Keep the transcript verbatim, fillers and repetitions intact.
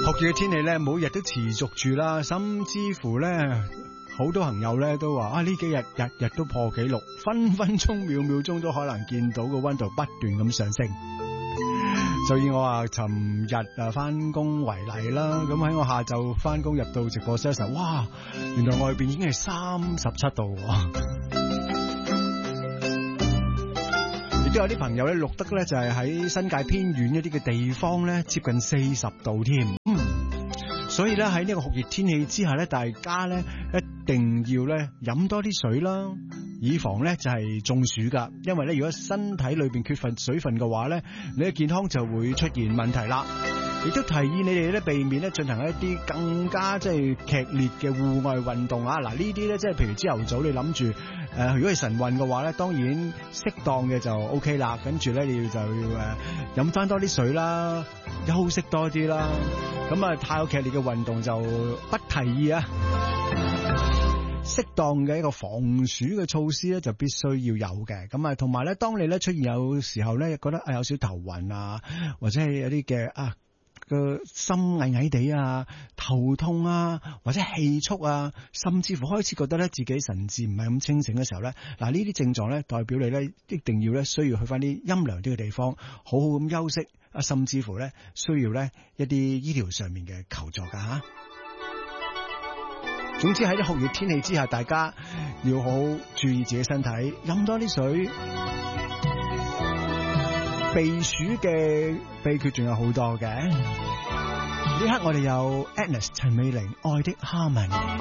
酷熱嘅天氣咧，每日都持續住啦，甚至乎咧，好多朋友咧都話啊，呢幾日日日都破紀錄，分分鐘秒秒鐘都可能見到個溫度不斷咁上升。就以我話尋日啊翻工為例啦，咁喺我下晝翻工入到直播室嘅時候，哇，原來外邊已經係三十七度。亦都有啲朋友咧錄得咧，就係喺新界偏遠一啲嘅地方咧，接近四十度添。嗯，所以咧喺呢個酷熱天氣之下咧，大家咧一定要咧飲多啲水啦，以防咧就係中暑噶。因為咧如果身體裏邊缺乏水分嘅話咧，你嘅健康就會出現問題啦。亦都提議你哋咧避免咧進行一啲更加即係劇烈嘅戶外運動啊！嗱，呢啲咧即係譬如朝頭早你諗住誒，如果係晨運嘅話咧，當然適當嘅就 O K 啦。跟住咧你要就要誒飲翻多啲水啦，休息多啲啦。咁啊太過劇烈嘅運動就不提議啊。適當嘅一個防暑嘅措施咧就必須要有嘅。咁啊同埋咧，當你咧出現有時候咧覺得啊有少頭暈啊，或者係有啲嘅啊個心翳翳地啊，頭痛啊，或者氣促啊，甚至乎開始覺得咧自己神志唔係咁清醒嘅時候咧，嗱呢啲症狀咧代表你咧一定要咧需要去翻啲陰涼啲嘅地方，好好咁休息啊，甚至乎咧需要咧一啲醫療上面嘅求助噶吓。總之喺啲酷熱天氣之下，大家要好好注意自己身體，飲多啲水。避暑嘅秘訣仲有好多嘅，呢刻我哋有 Agnes 陳美玲愛的哈文。